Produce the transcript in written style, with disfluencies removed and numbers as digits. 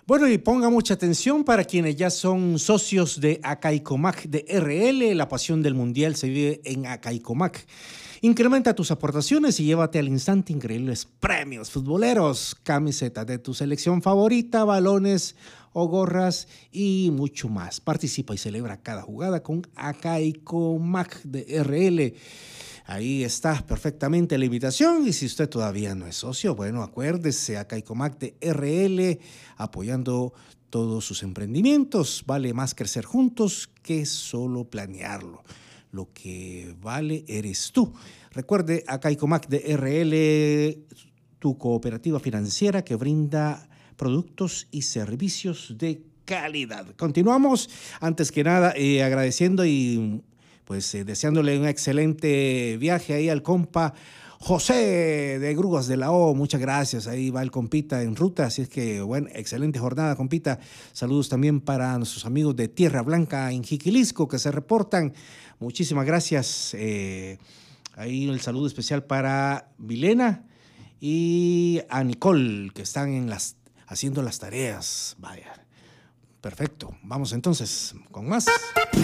Bueno, y ponga mucha atención para quienes ya son socios de Acaicomac de RL. La pasión del mundial se vive en Acaicomac. Incrementa tus aportaciones y llévate al instante increíbles premios futboleros, camisetas de tu selección favorita, balones o gorras y mucho más. Participa y celebra cada jugada con Acaicomac de RL. Ahí está perfectamente la invitación y si usted todavía no es socio, bueno, acuérdese, Acaicomac de RL apoyando todos sus emprendimientos. Vale más crecer juntos que solo planearlo. Lo que vale eres tú. Recuerde, Acaicomac de RL, tu cooperativa financiera que brinda productos y servicios de calidad. Continuamos, antes que nada, agradeciendo y pues deseándole un excelente viaje ahí al compa José de Grúas de la O. Muchas gracias, ahí va el compita en ruta, así es que bueno, excelente jornada, compita. Saludos también para nuestros amigos de Tierra Blanca en Jiquilisco que se reportan. Muchísimas gracias. Ahí el saludo especial para Milena y a Nicole que están haciendo las tareas. Vaya, perfecto. Vamos entonces con más.